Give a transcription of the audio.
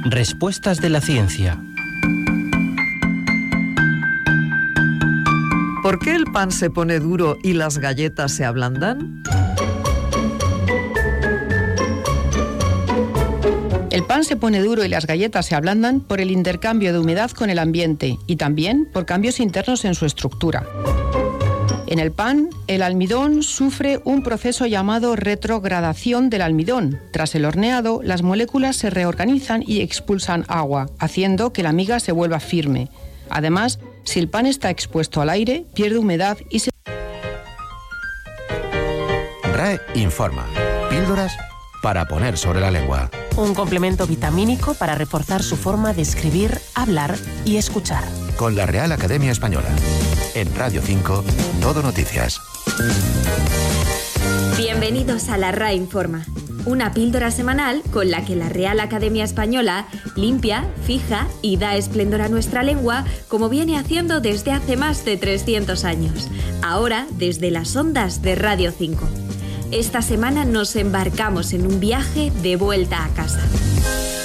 Respuestas de la ciencia. ¿Por qué el pan se pone duro y las galletas se ablandan? El pan se pone duro y las galletas se ablandan por el intercambio de humedad con el ambiente y también por cambios internos en su estructura. En el pan, el almidón sufre un proceso llamado retrogradación del almidón. Tras el horneado, las moléculas se reorganizan y expulsan agua, haciendo que la miga se vuelva firme. Además, si el pan está expuesto al aire, pierde humedad y se... RAE informa. Píldoras para poner sobre la lengua. Un complemento vitamínico para reforzar su forma de escribir, hablar y escuchar. Con la Real Academia Española. En Radio 5, Todo Noticias. Bienvenidos a la RAE Informa, una píldora semanal con la que la Real Academia Española limpia, fija y da esplendor a nuestra lengua como viene haciendo desde hace más de 300 años, ahora desde las ondas de Radio 5. Esta semana nos embarcamos en un viaje de vuelta a casa.